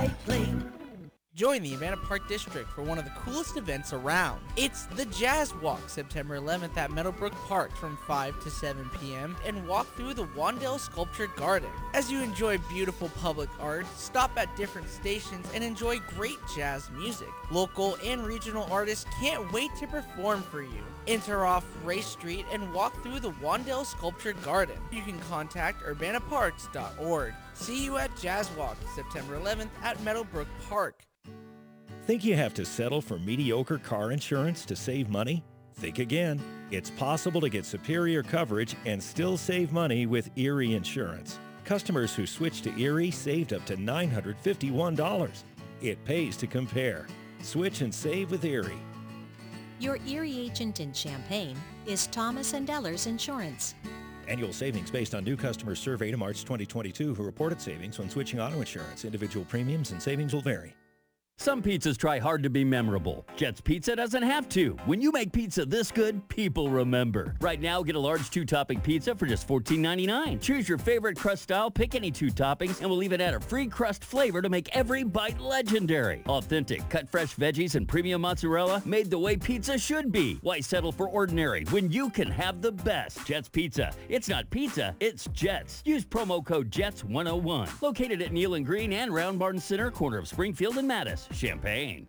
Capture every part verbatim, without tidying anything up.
recycling. Join the Urbana Park District for one of the coolest events around. It's the Jazz Walk, September eleventh at Meadowbrook Park from five to seven p.m. and walk through the Wandale Sculpture Garden. As you enjoy beautiful public art, stop at different stations, and enjoy great jazz music. Local and regional artists can't wait to perform for you. Enter off Race Street and walk through the Wandale Sculpture Garden. You can contact urbana parks dot org. See you at Jazz Walk, September eleventh at Meadowbrook Park. Think you have to settle for mediocre car insurance to save money? Think again. It's possible to get superior coverage and still save money with Erie Insurance. Customers who switched to Erie saved up to nine hundred fifty-one dollars. It pays to compare. Switch and save with Erie. Your Erie agent in Champaign is Thomas and Ellers Insurance. Annual savings based on new customers surveyed in March twenty twenty-two who reported savings when switching auto insurance. Individual premiums and savings will vary. Some pizzas try hard to be memorable. Jet's Pizza doesn't have to. When you make pizza this good, people remember. Right now, get a large two-topping pizza for just fourteen ninety-nine. Choose your favorite crust style, pick any two toppings, and we'll even add a free crust flavor to make every bite legendary. Authentic, cut fresh veggies and premium mozzarella made the way pizza should be. Why settle for ordinary when you can have the best? Jet's Pizza. It's not pizza, it's Jet's. Use promo code Jets one oh one. Located at Neal and Green and Round Barn Center, corner of Springfield and Mattis. Champaign.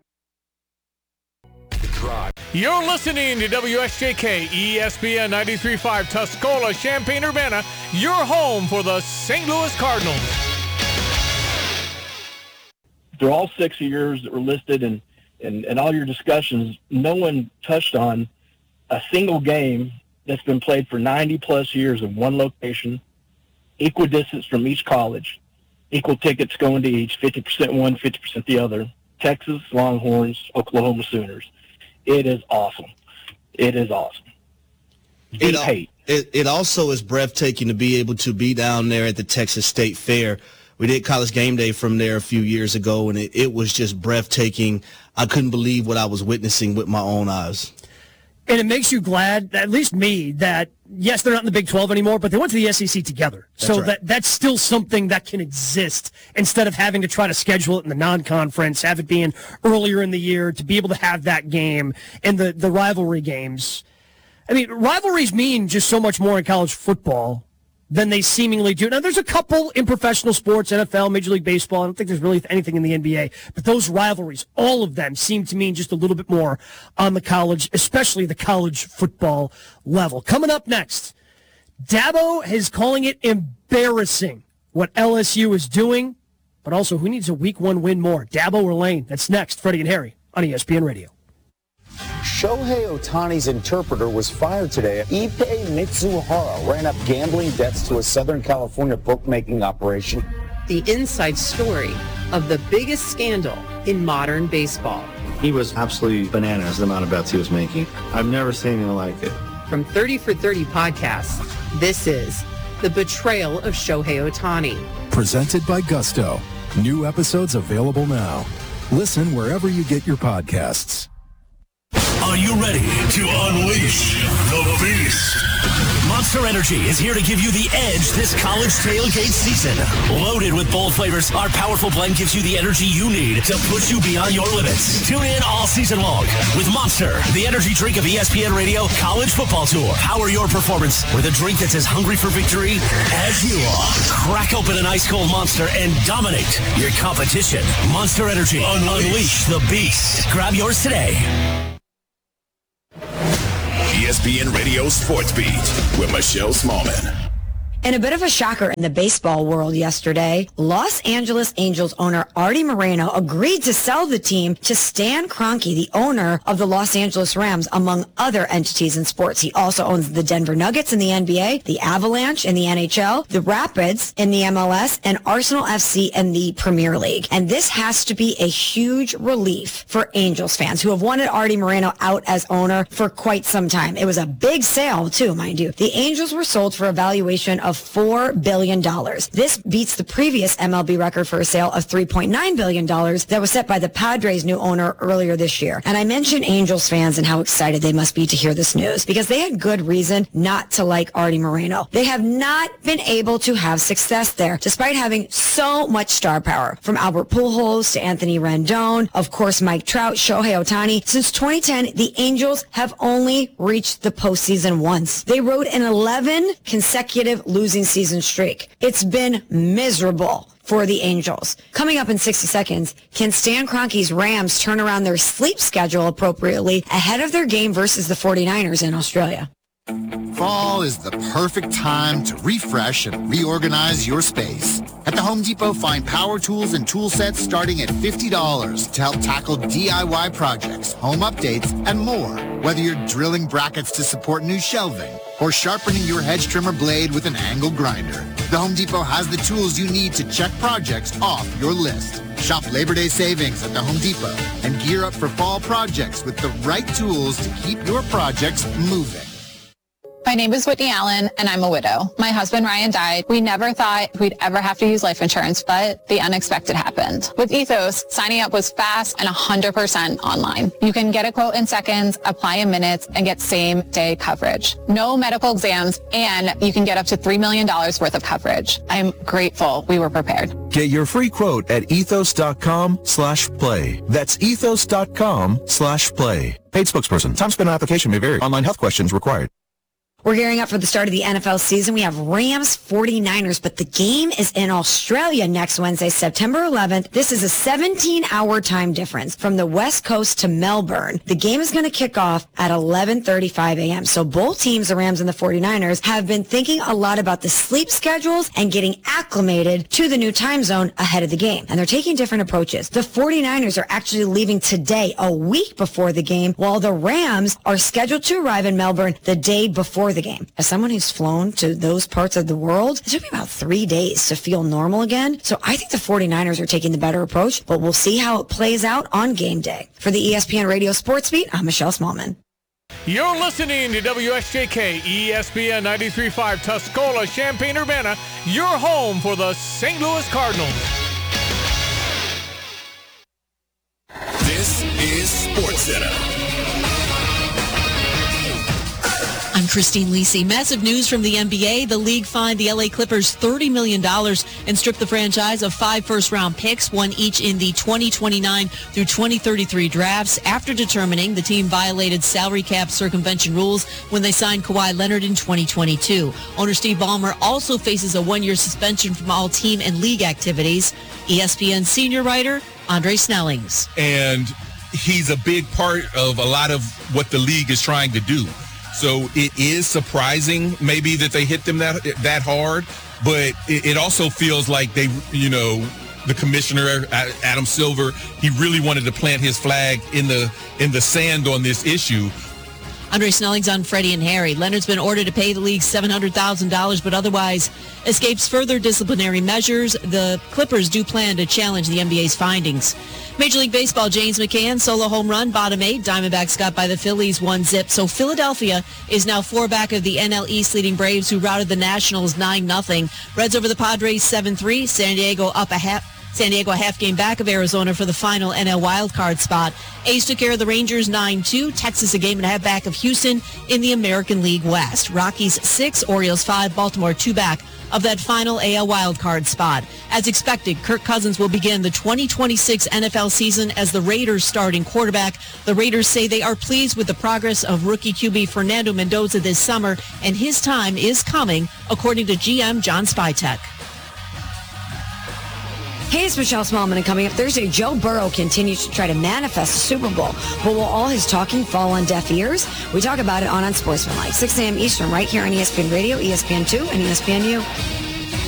You're listening to W S J K E S P N ninety-three point five Tuscola, Champaign-Urbana, your home for the Saint Louis Cardinals. Through all six years that were listed and, and, and all your discussions, no one touched on a single game that's been played for ninety plus years in one location, equal distance from each college, equal tickets going to each, fifty percent one, fifty percent the other. Texas Longhorns, Oklahoma Sooners. It is awesome. It is awesome. Deep hate. It, it also is breathtaking to be able to be down there at the Texas State Fair. We did College Game Day from there a few years ago, and it, it was just breathtaking. I couldn't believe what I was witnessing with my own eyes. And it makes you glad, at least me, that, yes, they're not in the Big twelve anymore, but they went to the S E C together. That's so right. that that's still something that can exist instead of having to try to schedule it in the non-conference, have it being earlier in the year, to be able to have that game and the, the rivalry games. I mean, rivalries mean just so much more in college football than they seemingly do. Now, there's a couple in professional sports, N F L, Major League Baseball. I don't think there's really anything in the N B A. But those rivalries, all of them, seem to mean just a little bit more on the college, especially the college football level. Coming up next, Dabo is calling it embarrassing what L S U is doing, but also who needs a week one win more, Dabo or Lane? That's next, Freddie and Harry on E S P N Radio. Shohei Ohtani's interpreter was fired today. Ippei Mitsuhara ran up gambling debts to a Southern California bookmaking operation. The inside story of the biggest scandal in modern baseball. He was absolutely bananas, the amount of bets he was making. I've never seen anything like it. From thirty for thirty podcasts, this is The Betrayal of Shohei Ohtani. Presented by Gusto. New episodes available now. Listen wherever you get your podcasts. Are you ready to unleash the beast? Monster Energy is here to give you the edge this college tailgate season. Loaded with bold flavors, our powerful blend gives you the energy you need to push you beyond your limits. Tune in all season long with Monster, the energy drink of E S P N Radio College Football Tour. Power your performance with a drink that's as hungry for victory as you are. Crack open an ice cold Monster and dominate your competition. Monster Energy, unleash the beast. Grab yours today. E S P N Radio Sports Beat with Michelle Smallman. And a bit of a shocker in the baseball world yesterday, Los Angeles Angels owner Artie Moreno agreed to sell the team to Stan Kroenke, the owner of the Los Angeles Rams, among other entities in sports. He also owns the Denver Nuggets in the N B A, the Avalanche in the N H L, the Rapids in the M L S, and Arsenal F C in the Premier League. And this has to be a huge relief for Angels fans who have wanted Artie Moreno out as owner for quite some time. It was a big sale, too, mind you. The Angels were sold for a valuation of of four billion dollars. This beats the previous M L B record for a sale of three point nine billion dollars that was set by the Padres' new owner earlier this year. And I mentioned Angels fans and how excited they must be to hear this news because they had good reason not to like Artie Moreno. They have not been able to have success there despite having so much star power. From Albert Pujols to Anthony Rendon, of course Mike Trout, Shohei Ohtani. Since twenty ten, the Angels have only reached the postseason once. They rode an eleven consecutive losing season streak. It's been miserable for the Angels. Coming up in sixty seconds, can Stan Kroenke's Rams turn around their sleep schedule appropriately ahead of their game versus the forty-niners in Australia? Fall is the perfect time to refresh and reorganize your space. At the Home Depot, find power tools and tool sets starting at fifty dollars to help tackle D I Y projects, home updates, and more. Whether you're drilling brackets to support new shelving or sharpening your hedge trimmer blade with an angle grinder, the Home Depot has the tools you need to check projects off your list. Shop Labor Day savings at the Home Depot and gear up for fall projects with the right tools to keep your projects moving. My name is Whitney Allen, and I'm a widow. My husband, Ryan, died. We never thought we'd ever have to use life insurance, but the unexpected happened. With Ethos, signing up was fast and one hundred percent online. You can get a quote in seconds, apply in minutes, and get same-day coverage. No medical exams, and you can get up to three million dollars worth of coverage. I'm grateful we were prepared. Get your free quote at ethos.com slash play. That's ethos.com slash play. Paid spokesperson. Time spent on application may vary. Online health questions required. We're gearing up for the start of the N F L season. We have Rams forty-niners, but the game is in Australia next Wednesday, September eleventh. This is a seventeen-hour time difference from the West Coast to Melbourne. The game is going to kick off at eleven thirty-five a.m. So both teams, the Rams and the forty-niners, have been thinking a lot about the sleep schedules and getting acclimated to the new time zone ahead of the game. And they're taking different approaches. The forty-niners are actually leaving today, a week before the game, while the Rams are scheduled to arrive in Melbourne the day before the game. As someone who's flown to those parts of the world, it took me about three days to feel normal again. So I think the forty-niners are taking the better approach, but we'll see how it plays out on game day. For the E S P N Radio Sports Beat, I'm Michelle Smallman. You're listening to W S J K E S P N ninety-three point five Tuscola, Champaign-Urbana, your home for the Saint Louis Cardinals. This is SportsCenter. I'm Christine Lisi. Massive news from the N B A. The league fined the L A Clippers thirty million dollars and stripped the franchise of five first-round picks, one each in the twenty twenty-nine through twenty thirty-three drafts, after determining the team violated salary cap circumvention rules when they signed Kawhi Leonard in twenty twenty-two. Owner Steve Ballmer also faces a one-year suspension from all team and league activities. E S P N senior writer Andre Snellings. And he's a big part of a lot of what the league is trying to do. So it is surprising maybe that they hit them that that hard, but it, it also feels like they, you know, the commissioner, Adam Silver, he really wanted to plant his flag in the in the sand on this issue. Andre Snellings on Freddie and Harry. Leonard's been ordered to pay the league seven hundred thousand dollars, but otherwise escapes further disciplinary measures. The Clippers do plan to challenge the N B A's findings. Major League Baseball, James McCann, solo home run, bottom eight. Diamondbacks got by the Phillies, one zip. So Philadelphia is now four back of the N L East leading Braves, who routed the Nationals nine nothing. Reds over the Padres seven three. San Diego up a half. San Diego a half game back of Arizona for the final N L wildcard spot. A's took care of the Rangers nine two. Texas a game and a half back of Houston in the American League West. Rockies six, Orioles five, Baltimore two back of that final A L wildcard spot. As expected, Kirk Cousins will begin the twenty twenty-six N F L season as the Raiders' starting quarterback. The Raiders say they are pleased with the progress of rookie Q B Fernando Mendoza this summer, and his time is coming, according to G M John Spytek. Hey, it's Michelle Smallman, and coming up Thursday, Joe Burrow continues to try to manifest a Super Bowl. But will all his talking fall on deaf ears? We talk about it on Unsportsmanlike, six a.m. Eastern, right here on E S P N Radio, E S P N two, and E S P N U.